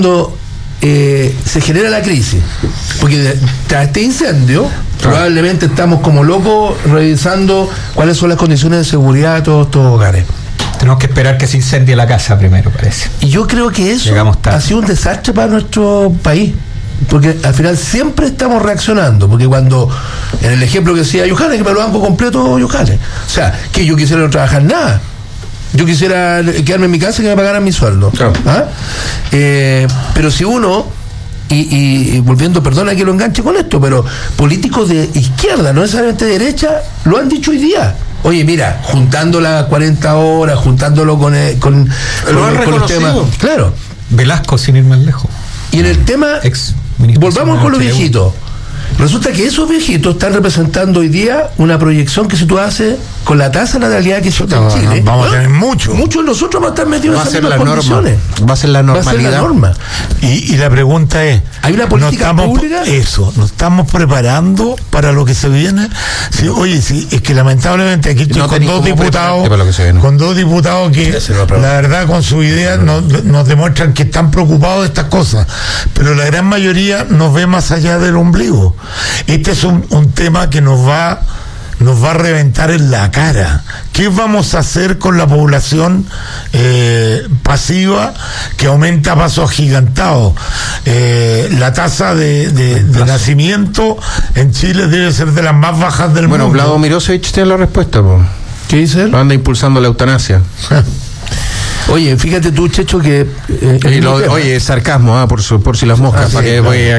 cuando se genera la crisis, porque tras este incendio probablemente estamos como locos revisando cuáles son las condiciones de seguridad de todos estos hogares. Tenemos que esperar que se incendie la casa primero, parece. Y yo creo que eso ha sido un desastre para nuestro país, porque al final siempre estamos reaccionando, porque cuando, en el ejemplo que decía Yojane, que me lo banco completo Yojane, o sea, que yo quisiera no trabajar nada, yo quisiera quedarme en mi casa y que me pagaran mi sueldo. Claro. Pero si uno, y volviendo, perdona que lo enganche con esto, pero políticos de izquierda, no necesariamente de derecha, lo han dicho hoy día. Oye, mira, juntando las 40 horas, juntándolo con el tema. Claro. Velasco, sin ir más lejos. Y en el tema, volvamos con los viejitos. Resulta que esos viejitos están representando hoy día una proyección que si tú haces con la tasa de natalidad que existe en Chile, vamos a tener muchos de nosotros van a estar metidos en esas mismas condiciones. Va a ser la normalidad. Va a ser la norma. Y la pregunta es, ¿hay una política pública? ¿nos estamos preparando para lo que se viene? Sí, oye, sí, es que lamentablemente aquí estoy con dos diputados que la verdad con su idea nos demuestran que están preocupados de estas cosas, pero la gran mayoría nos ve más allá del ombligo. Este es un tema que nos va a reventar en la cara. ¿Qué vamos a hacer con la población pasiva que aumenta a pasos agigantados? La tasa de nacimiento en Chile debe ser de las más bajas del mundo. Bueno, Vlado Mirosevich tiene la respuesta, ¿qué dice él? Anda impulsando la eutanasia. Oye, fíjate tú, Checho, que oye, sarcasmo, por si las moscas, para que claro.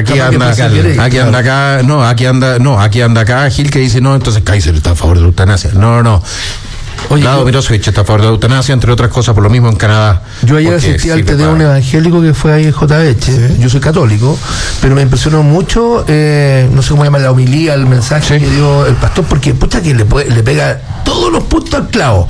Aquí anda acá Gil que dice, no, entonces Kaiser está a favor de la eutanasia. No. Vlado Mirosevich está a favor de la eutanasia, entre otras cosas, por lo mismo en Canadá. Yo ayer asistí al TD de un evangélico que fue ahí en JH. ¿Sí? Yo soy católico, pero me impresionó mucho, no sé cómo llama la homilía, el mensaje que dio el pastor, porque pucha que le pega todos los puntos al clavo.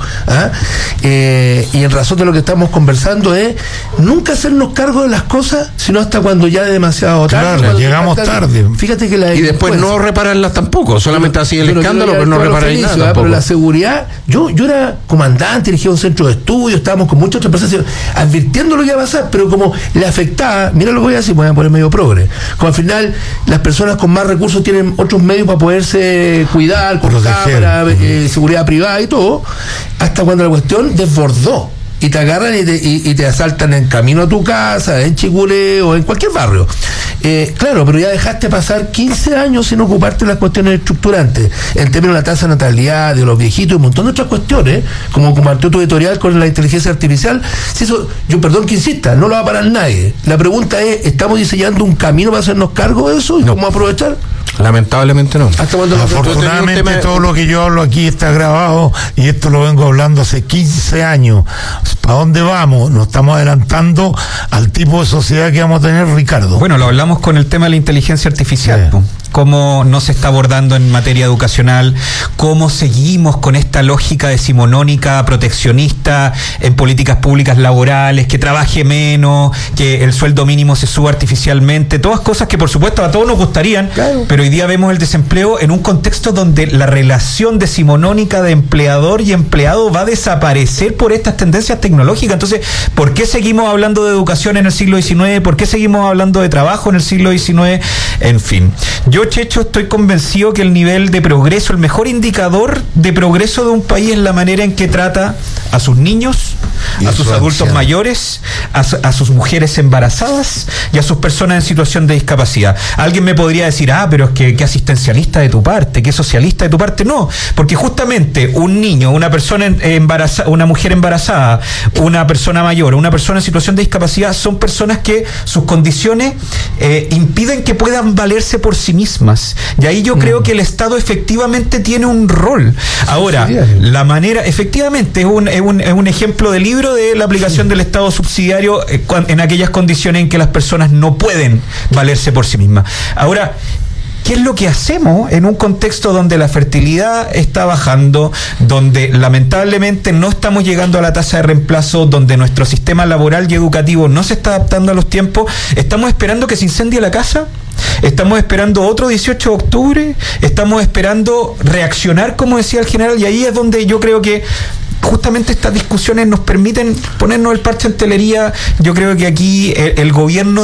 Y en razón de lo que estamos conversando es nunca hacernos cargo de las cosas, sino hasta cuando ya es demasiado tarde. Claro, llegamos tarde. Fíjate que y después no repararlas tampoco, solamente así el escándalo, pero no reparar nada tampoco. Pero la seguridad, yo era comandante, dirigía un centro de estudio, estábamos con muchas otras personas advirtiendo lo que iba a pasar, pero como le afectaba, mira lo que voy a decir, voy a poner medio progre, como al final las personas con más recursos tienen otros medios para poderse cuidar, con cámara, seguridad privada y todo, hasta cuando la cuestión desbordó y te agarran y te asaltan en camino a tu casa, en Chicuré o en cualquier barrio. Claro, pero ya dejaste pasar 15 años sin ocuparte de las cuestiones estructurantes, en términos de la tasa de natalidad, de los viejitos y un montón de otras cuestiones, como compartió tu editorial con la inteligencia artificial. Si eso, yo perdón que insista, no lo va a parar nadie. La pregunta es, ¿estamos diseñando un camino para hacernos cargo de eso y cómo aprovechar? Lamentablemente no. Afortunadamente todo lo que yo hablo aquí está grabado y esto lo vengo hablando hace 15 años. ¿Para dónde vamos? Nos estamos adelantando al tipo de sociedad que vamos a tener, Ricardo. Bueno, lo hablamos con el tema de la inteligencia artificial. Cómo no se está abordando en materia educacional, cómo seguimos con esta lógica decimonónica, proteccionista en políticas públicas laborales, que trabaje menos, que el sueldo mínimo se suba artificialmente, todas cosas que por supuesto a todos nos gustarían, claro. Pero hoy día vemos el desempleo en un contexto donde la relación decimonónica de empleador y empleado va a desaparecer por estas tendencias tecnológicas. Entonces, ¿por qué seguimos hablando de educación en el siglo XIX? ¿Por qué seguimos hablando de trabajo en el siglo XIX? En fin, yo, Checho, estoy convencido que el nivel de progreso, el mejor indicador de progreso de un país es la manera en que trata a sus niños, a sus adultos mayores, a sus mujeres embarazadas y a sus personas en situación de discapacidad. Alguien me podría decir, pero es que asistencialista de tu parte, que socialista de tu parte. No, porque justamente un niño, una persona embarazada, una mujer embarazada, una persona mayor, una persona en situación de discapacidad son personas que sus condiciones impiden que puedan valerse por sí mismas. Y ahí yo creo que el Estado efectivamente tiene un rol. Ahora, la manera, efectivamente, es un ejemplo de libro de la aplicación del Estado subsidiario en aquellas condiciones en que las personas no pueden valerse por sí mismas. Ahora, ¿qué es lo que hacemos en un contexto donde la fertilidad está bajando, donde lamentablemente no estamos llegando a la tasa de reemplazo, donde nuestro sistema laboral y educativo no se está adaptando a los tiempos? ¿Estamos esperando que se incendie la casa? ¿Estamos esperando otro 18 de octubre? ¿Estamos esperando reaccionar, como decía el general? Y ahí es donde yo creo que justamente estas discusiones nos permiten ponernos el parche en telería. Yo creo que aquí el gobierno